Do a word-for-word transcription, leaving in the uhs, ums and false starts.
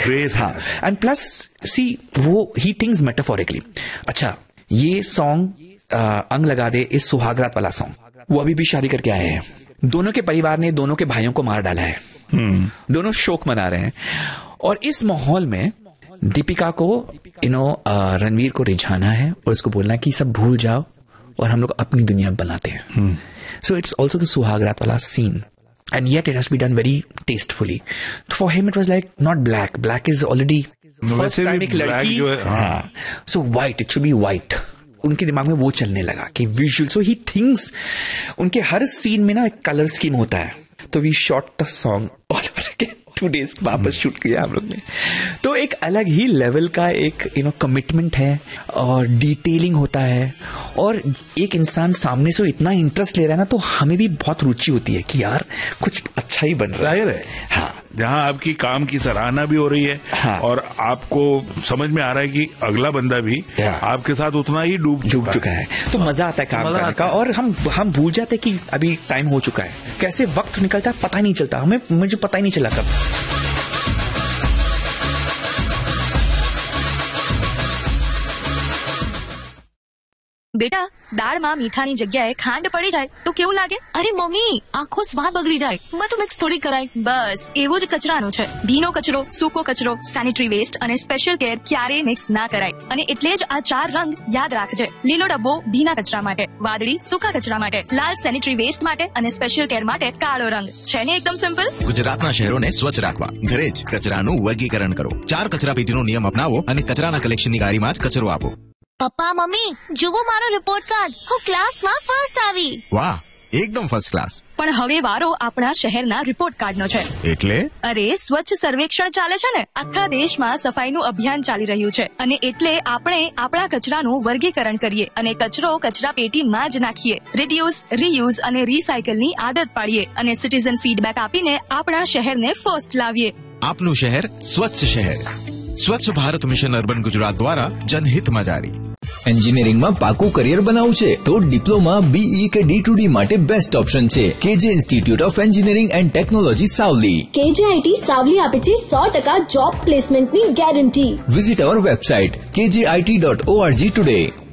Great. हाँ, and plus सी वो ही things metaphorically. अच्छा, ये सॉन्ग अंग लगा दे इस सुहागरात वाला सॉन्ग, वो अभी भी शादी करके आए हैं, दोनों के परिवार ने दोनों के भाइयों को मार डाला है, hmm. दोनों शोक मना रहे हैं, और इस माहौल में दीपिका को यू नो रणवीर को रिझाना है और उसको बोलना कि सब भूल जाओ और हम लोग अपनी दुनिया बनाते हैं। सो इट्स ऑल्सो द सुहागरात वाला scene, and yet it has to be done very tastefully. For him it was like not black, black is already first time एक लड़की, हाँ, so white, it should be white. उनके दिमाग में वो चलने लगा कि विजुअल, सो ही थिंक्स, उनके हर सीन में ना एक कलर स्कीम होता है। तो we shot the song all over again, two days वापस शूट किया हम लोग ने। तो एक अलग ही लेवल का एक यू नो कमिटमेंट है और डिटेलिंग होता है, और एक इंसान सामने से इतना इंटरेस्ट ले रहा है ना, तो हमें भी बहुत रुचि होती है कि यार कुछ अच्छा ही बन रहा है। जाहिर है, हाँ, जहां आपकी काम की सराहना भी हो रही है, हाँ, और आपको समझ में आ रहा है कि अगला बंदा भी आपके साथ उतना ही डूब डूब चुका है, तो मजा आता है काम करने का, और हम हम भूल जाते हैं कि अभी टाइम हो चुका है। कैसे वक्त निकलता है पता ही नहीं चलता, हमें मुझे पता ही नहीं चला कब। બેટા, દાળમાં મીઠાની જગ્યાએ ખાંડ પડી જાય તો કેવું લાગે? અરે મમ્મી, આખો સ્વાદ બગડી જાય. બધું મિક્સ થોડી કરાય. બસ એવું જ કચરાનું છે. ભીનો કચરો, સૂકો કચરો, સેનિટરી વેસ્ટ અને સ્પેશિયલ કેર ક્યારેય મિક્સ ના કરાય. અને એટલે જ આ ચાર રંગ યાદ રાખજે. લીલો ડબ્બો ભીના કચરા માટે, વાદળી સૂકા કચરા માટે, લાલ સેનિટરી વેસ્ટ માટે અને સ્પેશિયલ કેર માટે કાળો રંગ. છે ને એકદમ સિમ્પલ? ગુજરાતના શહેરોને સ્વચ્છ રાખવા ઘરે જ કચરાનું વર્ગીકરણ કરો. ચાર કચરાપેટીનો નિયમ અપનાવો અને કચરાના કલેક્શનની ગાડીમાં જ કચરો આપો. પપ્પા મમ્મી, જુઓ મારો રિપોર્ટ કાર્ડ, હું ક્લાસમાં ફર્સ્ટ આવી. વાહ, એકદમ ફર્સ્ટ ક્લાસ. પણ હવે વારો આપણા શહેરના રિપોર્ટ કાર્ડનો છે. એટલે? અરે સ્વચ્છ સર્વેક્ષણ ચાલે છે ને, આખા દેશમાં સફાઈનું અભિયાન ચાલી રહ્યું છે, અને એટલે આપણે આપણા કચરાનું વર્ગીકરણ કરીએ અને કચરો કચરા પેટીમાં જ નાખીએ. રિડ્યુસ, રીયુઝ અને રીસાયકલની આદત પાડીએ અને સિટીઝન ફીડબેક આપીને આપણા શહેરને ફર્સ્ટ લાવીએ. આપનું શહેર સ્વચ્છ શહેર. સ્વચ્છ ભારત મિશન અર્બન ગુજરાત દ્વારા જનહિતમાં જારી. એન્જિનિયરિંગમાં પાકું કરિયર બનાવવું છે તો ડિપ્લોમા, બીઈ કે ડી ટુ ડી માટે બેસ્ટ ઓપ્શન છે કેજે institute of engineering and technology Savli. કેજેઆઈટી Savli આપે છે સો ટકા જોબ પ્લેસમેન્ટની ગેરંટી. વિઝિટ અવર વેબસાઇટ કેજેઆઈટી ડોટ ઓઆરજી ટુડે.